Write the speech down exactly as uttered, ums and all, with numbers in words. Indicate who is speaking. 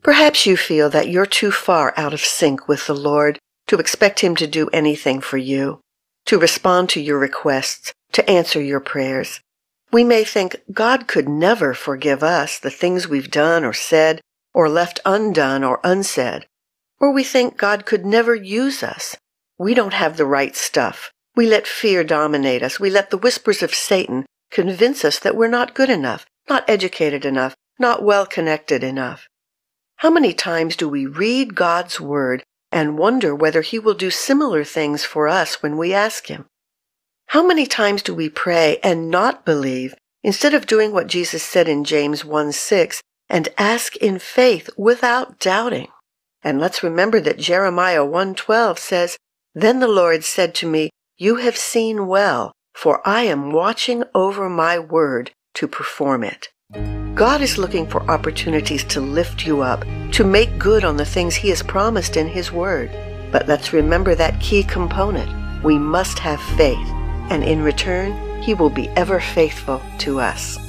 Speaker 1: Perhaps you feel that you're too far out of sync with the Lord to expect Him to do anything for you, to respond to your requests, to answer your prayers. We may think God could never forgive us the things we've done or said, or left undone or unsaid. Or we think God could never use us. We don't have the right stuff. We let fear dominate us. We let the whispers of Satan convince us that we're not good enough, not educated enough, not well connected enough. How many times do we read God's Word and wonder whether He will do similar things for us when we ask Him? How many times do we pray and not believe instead of doing what Jesus said in James one six and ask in faith without doubting? And let's remember that Jeremiah one twelve says, "Then the Lord said to me, You have seen well, for I am watching over my word to perform it." God is looking for opportunities to lift you up, to make good on the things He has promised in His Word. But let's remember that key component. We must have faith, and in return, He will be ever faithful to us.